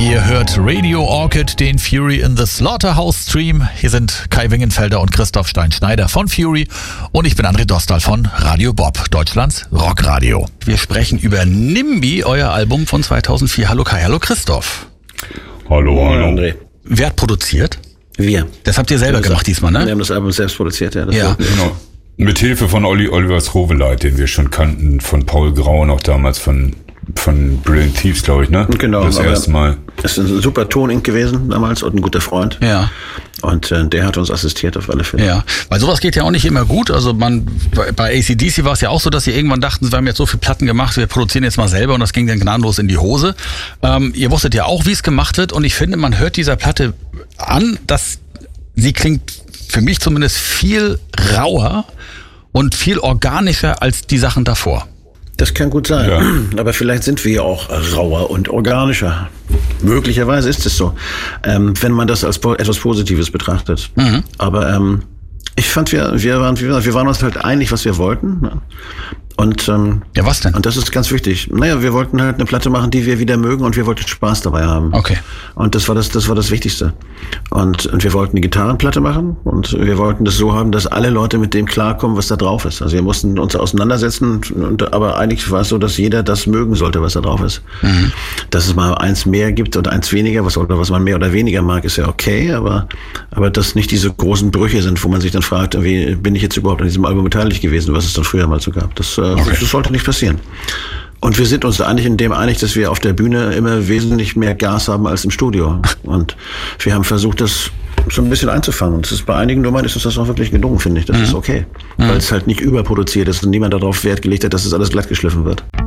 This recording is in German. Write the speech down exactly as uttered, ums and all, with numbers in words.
Ihr hört Radio Orchid, den Fury in the Slaughterhouse Stream. Hier sind Kai Wingenfelder und Christoph Stein-Schneider von Fury und ich bin André Dostal von Radio Bob, Deutschlands Rockradio. Wir sprechen über NIMBY, euer Album von zweitausendvier. Hallo Kai, hallo Christoph. Hallo, hallo André. Wer hat produziert? Wir. Das habt ihr selber das gemacht diesmal, ne? Wir haben das Album selbst produziert, ja. Das ja. Genau. Mit Hilfe von Olli Olivers Roveleit, den wir schon kannten, von Paul Grau noch damals von von Brilliant Thieves, glaube ich, ne? Genau. Das erste Mal. Es ist ein super Ton-Ink gewesen damals und ein guter Freund. Ja. Und äh, der hat uns assistiert auf alle Fälle. Ja, weil sowas geht ja auch nicht immer gut. Also man bei A C D C war es ja auch so, dass sie irgendwann dachten, wir haben jetzt so viele Platten gemacht, wir produzieren jetzt mal selber und das ging dann gnadenlos in die Hose. Ähm, ihr wusstet ja auch, wie es gemacht wird und ich finde, man hört dieser Platte an, dass sie klingt für mich zumindest viel rauer und viel organischer als die Sachen davor. Das kann gut sein, ja. Aber vielleicht sind wir ja auch rauer und organischer. Möglicherweise ist es so, ähm, wenn man das als po- etwas Positives betrachtet. Mhm. Aber ähm, ich fand, wir, wir, waren, wir waren uns halt einig, was wir wollten. Ne? Und, ähm, ja, was denn? Und das ist ganz wichtig. Naja, wir wollten halt eine Platte machen, die wir wieder mögen und wir wollten Spaß dabei haben. Okay. Und das war das, das war das Wichtigste. Und, und wir wollten eine Gitarrenplatte machen und wir wollten das so haben, dass alle Leute mit dem klarkommen, was da drauf ist. Also wir mussten uns auseinandersetzen, und, aber eigentlich war es so, dass jeder das mögen sollte, was da drauf ist. Mhm. Dass es mal eins mehr gibt und eins weniger, was, oder was man mehr oder weniger mag, ist ja okay, aber, aber dass nicht diese großen Brüche sind, wo man sich dann fragt, wie bin ich jetzt überhaupt an diesem Album beteiligt gewesen, was es dann früher mal so gab. Das, okay. das sollte nicht passieren. Und wir sind uns eigentlich in dem einig, dass wir auf der Bühne immer wesentlich mehr Gas haben als im Studio. Und wir haben versucht, das so ein bisschen einzufangen. Und es ist bei einigen Nummern ist uns das auch wirklich gelungen, finde ich. Das mhm. ist okay. Mhm. Weil es halt nicht überproduziert ist und niemand darauf Wert gelegt hat, dass es alles glatt geschliffen wird.